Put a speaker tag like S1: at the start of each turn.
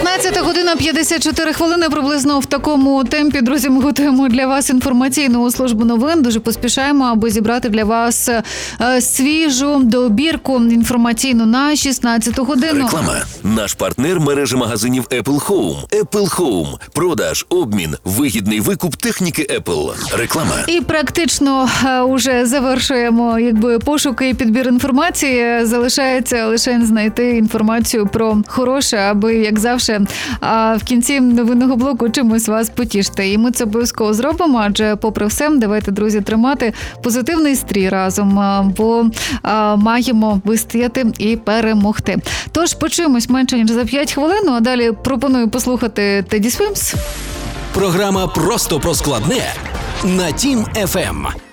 S1: 15 година 54 хвилини приблизно в такому темпі. Друзі, ми готуємо для вас інформаційну службу новин. Дуже поспішаємо, аби зібрати для вас свіжу добірку інформаційну на 16 годину.
S2: Реклама. Наш партнер – мережа магазинів Apple Home. Apple Home. Продаж, обмін, вигідний викуп техніки Apple. Реклама.
S1: І практично уже завершуємо пошуки і підбір інформації. Залишається лише знайти інформацію про хороше, аби, як завжди, в кінці новинного блоку чимось вас потішити. І ми це обов'язково зробимо, адже попри все, давайте, друзі, тримати позитивний стрій разом, бо маємо вистояти і перемогти. Тож почуємось менше ніж за 5 хвилин, а далі пропоную послухати Теді Свімс.
S3: Програма «Просто про складне» на Тім FM.